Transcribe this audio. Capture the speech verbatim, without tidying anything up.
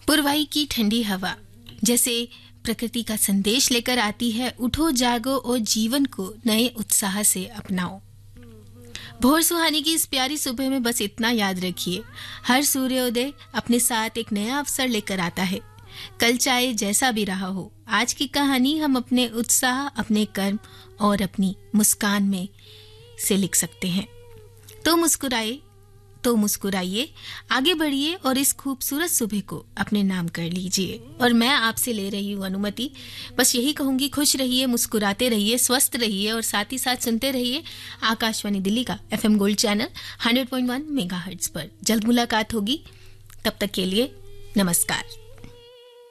पुरवाई की ठंडी हवा जैसे प्रकृति का संदेश लेकर आती है, उठो जागो और जीवन को नए उत्साह से अपनाओ। भोर सुहानी की इस प्यारी सुबह में बस इतना याद रखिए, हर सूर्योदय अपने साथ एक नया अवसर लेकर आता है। कल चाहे जैसा भी रहा हो, आज की कहानी हम अपने उत्साह, अपने कर्म और अपनी मुस्कान में से लिख सकते हैं। तो मुस्कुराए तो मुस्कुराइए, आगे बढ़िए और इस खूबसूरत सुबह को अपने नाम कर लीजिए। और मैं आपसे ले रही हूँ अनुमति, बस यही कहूंगी, खुश रहिए, मुस्कुराते रहिए, स्वस्थ रहिए और साथ ही साथ सुनते रहिए आकाशवाणी दिल्ली का FM gold channel hundred point one megahertz पर। जल्द मुलाकात होगी, तब तक के लिए नमस्कार।